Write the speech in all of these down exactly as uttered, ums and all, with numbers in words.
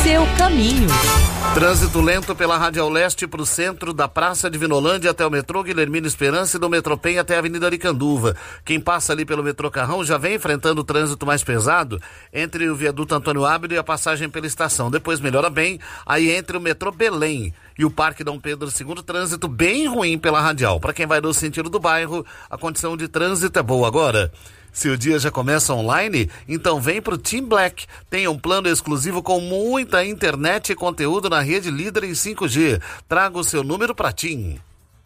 Seu caminho. Trânsito lento pela Radial Leste para o centro da Praça de Vinolândia até o metrô Guilhermina Esperança e do metrô Penha até a Avenida Aricanduva. Quem passa ali pelo metrô Carrão já vem enfrentando o trânsito mais pesado entre o viaduto Antônio Ábido e a passagem pela estação. Depois melhora bem, aí entre o metrô Belém e o Parque Dom Pedro segundo, trânsito bem ruim pela Radial. Para quem vai no sentido do bairro, a condição de trânsito é boa agora. Se o dia já começa online, então vem pro Team Black. Tem um plano exclusivo com muita internet e conteúdo na rede líder em cinco G. Traga o seu número para Team.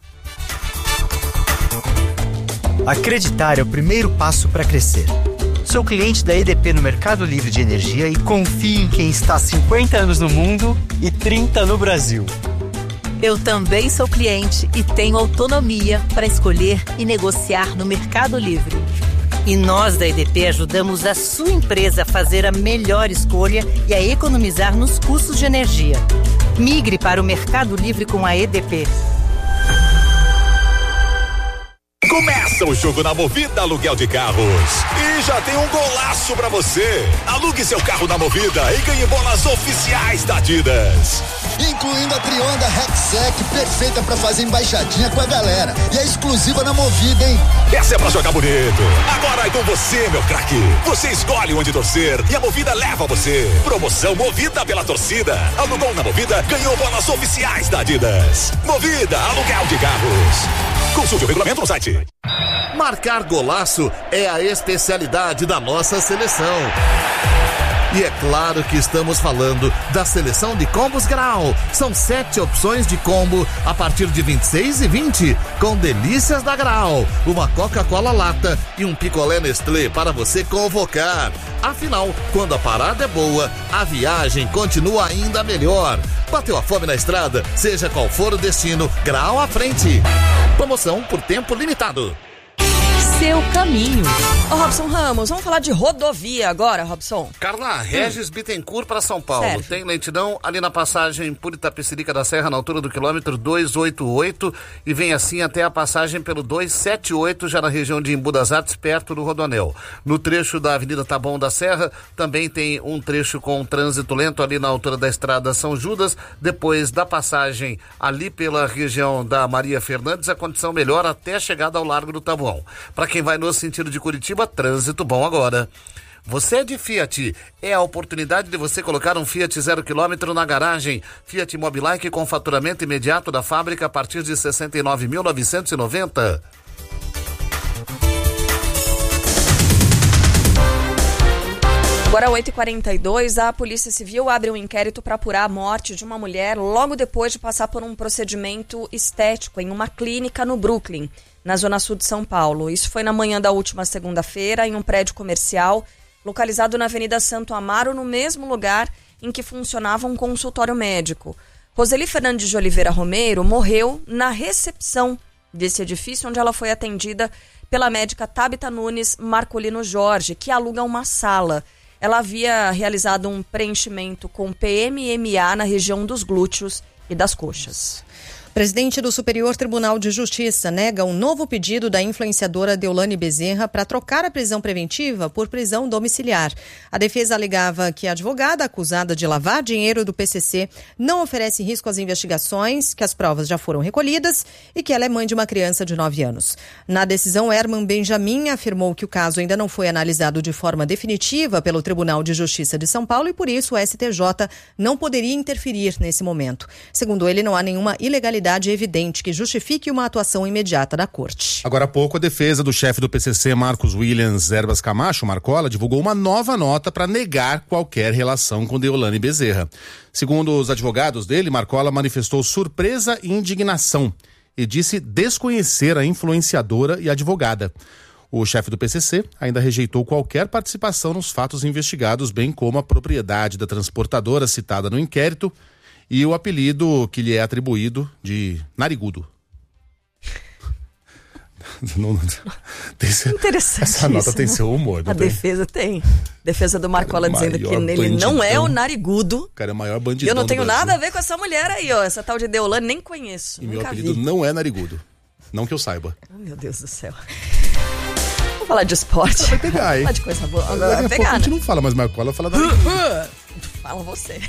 Acreditar é o primeiro passo para crescer. Sou cliente da E D P no Mercado Livre de Energia e confio em quem está há cinquenta anos no mundo e trinta no Brasil. Eu também sou cliente e tenho autonomia para escolher e negociar no Mercado Livre. E nós da E D P ajudamos a sua empresa a fazer a melhor escolha e a economizar nos custos de energia. Migre para o Mercado Livre com a E D P. Começa o jogo na Movida Aluguel de Carros. E já tem um golaço pra você. Alugue seu carro na Movida e ganhe bolas oficiais da Adidas. Incluindo a Trionda Rexec, perfeita pra fazer embaixadinha com a galera. E é exclusiva na Movida, hein? Essa é pra jogar bonito. Agora é com você, meu craque. Você escolhe onde torcer e a Movida leva você. Promoção Movida pela torcida. Alugou na Movida, ganhou bolas oficiais da Adidas. Movida Aluguel de Carros. Consulte o regulamento no site. Marcar golaço é a especialidade da nossa seleção. E é claro que estamos falando da seleção de combos Grau. São sete opções de combo a partir de vinte e seis e vinte, com delícias da Grau, uma Coca-Cola lata e um picolé Nestlé para você convocar. Afinal, quando a parada é boa, a viagem continua ainda melhor. Bateu a fome na estrada, seja qual for o destino, Grau à frente. Promoção por tempo limitado. Seu caminho. Ô, Robson Ramos, vamos falar de rodovia agora, Robson. Carla, Regis hum. Bittencourt para São Paulo. Sérgio. Tem lentidão ali na passagem por Itapecerica da Serra, na altura do quilômetro duzentos e oitenta e oito, e vem assim até a passagem pelo duzentos e setenta e oito, já na região de Embu das Artes, perto do Rodoanel. No trecho da Avenida Taboão da Serra, também tem um trecho com trânsito lento ali na altura da Estrada São Judas. Depois da passagem ali pela região da Maria Fernandes, a condição melhora até a chegada ao Largo do Taboão. Para quem vai no sentido de Curitiba, trânsito bom agora. Você é de Fiat, é a oportunidade de você colocar um Fiat zero quilômetro na garagem. Fiat Mobilike com faturamento imediato da fábrica a partir de sessenta e nove mil novecentos e noventa. Agora oito e quarenta e dois, a Polícia Civil abre um inquérito para apurar a morte de uma mulher logo depois de passar por um procedimento estético em uma clínica no Brooklyn, na zona sul de São Paulo. Isso foi na manhã da última segunda-feira, em um prédio comercial localizado na Avenida Santo Amaro, no mesmo lugar em que funcionava um consultório médico. Roseli Fernandes de Oliveira Romero morreu na recepção desse edifício, onde ela foi atendida pela médica Tabita Nunes Marcolino Jorge, que aluga uma sala. Ela havia realizado um preenchimento com P M M A na região dos glúteos e das coxas. Presidente do Superior Tribunal de Justiça nega um novo pedido da influenciadora Deolane Bezerra para trocar a prisão preventiva por prisão domiciliar. A defesa alegava que a advogada acusada de lavar dinheiro do P C C não oferece risco às investigações, que as provas já foram recolhidas e que ela é mãe de uma criança de nove anos. Na decisão, Herman Benjamin afirmou que o caso ainda não foi analisado de forma definitiva pelo Tribunal de Justiça de São Paulo e, por isso, o S T J não poderia interferir nesse momento. Segundo ele, não há nenhuma ilegalidade evidente que justifique uma atuação imediata da Corte. Agora há pouco, a defesa do chefe do P C C, Marcos Williams Erbas Camacho Marcola, divulgou uma nova nota para negar qualquer relação com Deolane Bezerra. Segundo os advogados dele, Marcola manifestou surpresa e indignação e disse desconhecer a influenciadora e advogada. O chefe do P C C ainda rejeitou qualquer participação nos fatos investigados, bem como a propriedade da transportadora citada no inquérito e o apelido que lhe é atribuído de narigudo. Não, não, tem seu, interessante essa nota isso, tem né? seu humor. A tem? defesa tem. Defesa do Marcola Cara, dizendo que ele bandidão. não é o narigudo. Cara, é o maior bandidão. E eu não tenho do Brasil. nada a ver com essa mulher aí, ó. Essa tal de Deolane, nem conheço. E nunca meu apelido vi. não é narigudo. Não que eu saiba. Oh, meu Deus do céu. Vamos falar de esporte. Vai pegar, hein? Vamos falar de coisa boa. Agora Daqui vai a pegar, pouco a gente né? não fala mais Marcola, fala narigudo. Fala você.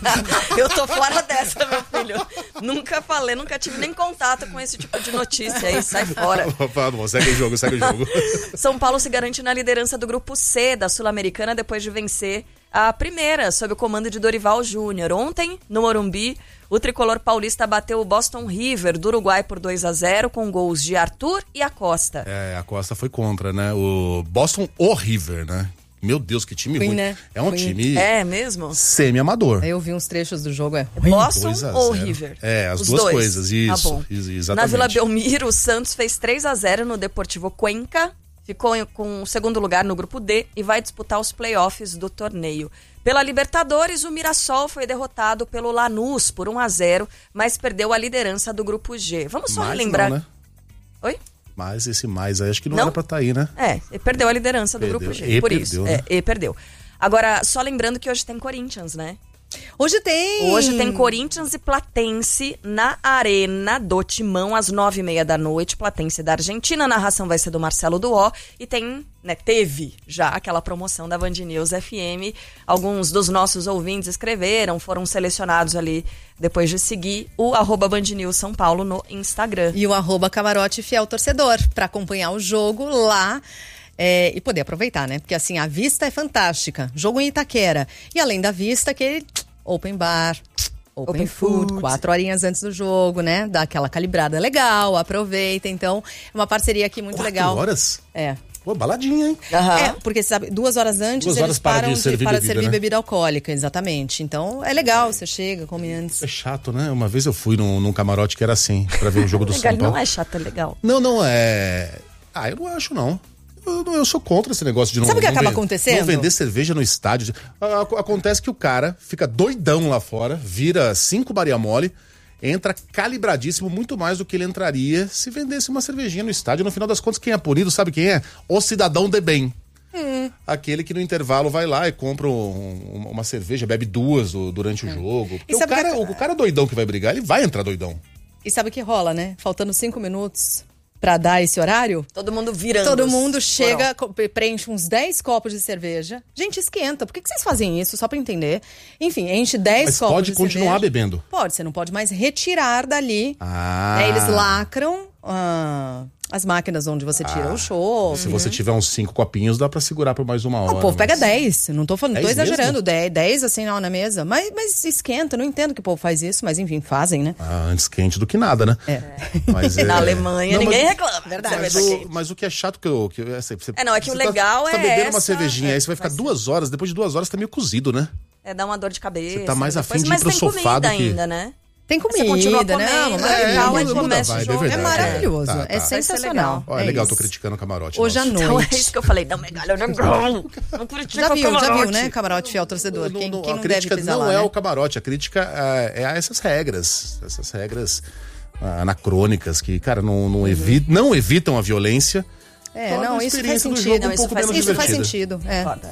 Eu tô fora dessa, meu filho. Nunca falei, nunca tive nem contato com esse tipo de notícia aí, sai fora. Vamos, segue o jogo, segue o jogo. São Paulo se garante na liderança do grupo C da Sul-Americana depois de vencer a primeira, sob o comando de Dorival Júnior. Ontem, no Morumbi, o tricolor paulista bateu o Boston River do Uruguai por dois a zero com gols de Arthur e Acosta. É, a Costa foi contra, né? O Boston ou River, né? Meu Deus, que time Ruim, ruim. né? É um Ruim. time É mesmo? semi-amador. Eu vi uns trechos do jogo, é. Boston dois a ou zero. River? É, as Os duas dois. coisas, isso, Tá bom. isso, Na exatamente. Vila Belmiro, o Santos fez três a zero no Deportivo Cuenca, ficou em- com o segundo lugar no grupo D e vai disputar os playoffs do torneio. Pela Libertadores, o Mirassol foi derrotado pelo Lanús por um a zero, mas perdeu a liderança do grupo G. Vamos só Mais relembrar. não, né? Oi? Mas esse mais aí, acho que não, Não? era pra estar aí, né? É, e perdeu a liderança do Perdeu. grupo G. E por perdeu, isso. né? É, e perdeu. Agora, só lembrando que hoje tem Corinthians, né? Hoje tem. Hoje tem Corinthians e Platense na Arena do Timão, às nove e meia da noite. Platense da Argentina. A narração vai ser do Marcelo Duó. E tem, né, teve já aquela promoção da Band News F M. Alguns dos nossos ouvintes escreveram, foram selecionados ali depois de seguir o arroba Band News São Paulo no Instagram. E o arroba Camarote Fiel Torcedor, para acompanhar o jogo lá. É, e poder aproveitar, né? Porque assim, a vista é fantástica. Jogo em Itaquera. E além da vista, aquele open bar, open, Open food, food. quatro horinhas antes do jogo, né? Dá aquela calibrada legal, aproveita. Então, é uma parceria aqui muito Quatro legal. horas? É. Pô, baladinha, hein? Aham. É, porque sabe, duas horas antes Duas eles horas para param de servir para bebida, servir né? bebida alcoólica, exatamente. Então, é legal, você chega, come antes. É chato, né? Uma vez eu fui num, num camarote que era assim, pra ver o jogo do Legal, São Paulo. não é chato, é legal. Não, não é. Ah, eu não acho, não. Eu, não- eu sou contra esse negócio de não. Sabe o que não acaba ven- acontecendo? Não vender cerveja no estádio. A- a- Acontece que o cara fica doidão lá fora, vira cinco Maria Mole, entra calibradíssimo, muito mais do que ele entraria se vendesse uma cervejinha no estádio. No final das contas, quem é punido, sabe quem é? O cidadão de bem. Hum. Aquele que no intervalo vai lá e compra um- uma cerveja, bebe duas o- durante o jogo. Porque E o sabe cara, que- o cara doidão que vai brigar, ele vai entrar doidão. E sabe o que rola, né? Faltando cinco minutos pra dar esse horário, Todo mundo virando. todo os mundo chega, porão. co- preenche uns dez copos de cerveja. Gente, esquenta. Por que, que vocês fazem isso? Só pra entender. Enfim, enche dez Mas copos pode de continuar cerveja. bebendo. Pode, você não pode mais retirar dali. Ah. Né, eles lacram ah, as máquinas onde você tira Ah, o show. Se você tiver uns cinco copinhos, dá pra segurar por mais uma hora. O povo pega mas- dez, não tô falando, não tô dez exagerando, mesmo? dez, dez assim ó, na mesa. Mas, mas esquenta, não entendo que o povo faz isso, mas enfim, fazem, né? Ah, antes quente do que nada, né? É. Mas, é... Na Alemanha, Não, ninguém mas- reclama. Verdade. Mas Cerveja o, quente. mas o que é chato que eu. Que, é, você, É, não, é que o você tá- legal você tá é bebendo uma essa- cervejinha, é, aí você vai ficar vai duas horas, depois de duas horas tá meio cozido, né? É dar uma dor de cabeça. Você tá mais depois, afim de ir mas pro tem sofá comida do que- ainda, né? Tem Você continua comida, né? comendo, Maravilhoso. é legal, aí muda a começa o vibe, é jogo. É verdade. maravilhoso, Tá, é tá. Vai ser sensacional. Ó, é legal, isso. tô criticando o camarote. Hoje à nossa. noite. Então é isso que eu falei. Não, melhor, não, não. Não critica Já o viu, já viu, camarote. né, camarote fiel torcedor? Não, Quem, não, quem a não deve crítica pisar não lá, é né? o camarote, a crítica é, é a essas regras, essas regras ah, anacrônicas que, cara, não, não, evi não evitam a violência. É, Torna não, a isso faz experiência do sentido. jogo um Não, isso pouco faz- menos Isso faz divertida. sentido, é. Foda.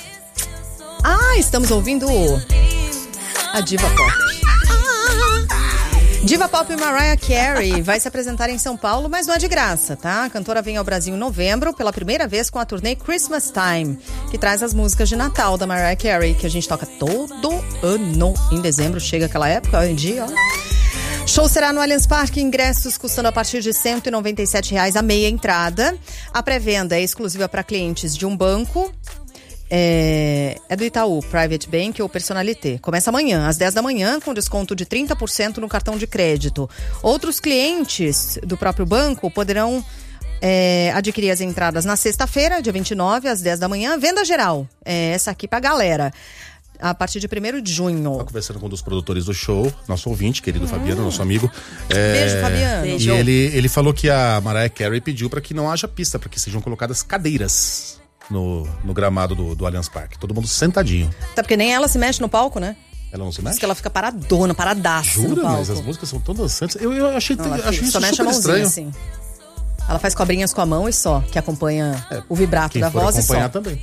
Ah, estamos ouvindo a Diva Pop. Diva Pop Mariah Carey vai se apresentar em São Paulo, mas não é de graça, tá? A cantora vem ao Brasil em novembro, pela primeira vez com a turnê Christmas Time, que traz as músicas de Natal da Mariah Carey, que a gente toca todo ano. Em dezembro chega aquela época, hoje em dia, ó. Show será no Allianz Parque, ingressos custando a partir de cento e noventa e sete reais a meia entrada. A pré-venda é exclusiva para clientes de um banco. É, é do Itaú, Private Bank ou Personalité. Começa amanhã, às dez da manhã, com desconto de trinta por cento no cartão de crédito. Outros clientes do próprio banco poderão é, adquirir as entradas na sexta-feira, dia vinte e nove, às dez da manhã. Venda geral, é essa aqui pra galera, a partir de primeiro de junho. Tava conversando com um dos produtores do show, nosso ouvinte, querido Fabiano, nosso amigo. É, Beijo, Fabiano. E Beijo. ele, ele falou que a Mariah Carey pediu para que não haja pista, para que sejam colocadas cadeiras no, no gramado do, do Allianz Parque. Todo mundo sentadinho. Até porque nem ela se mexe no palco, né? Ela não se Diz mexe? que ela fica paradona, paradaça no Jura? palco. Mas as músicas são tão dançantes. Eu, eu achei, Não, ela acho fica- isso só mexe a super mãozinha, estranho. assim. Ela faz cobrinhas com a mão e só, que acompanha É, o vibrato Quem da for voz e só. acompanhar também.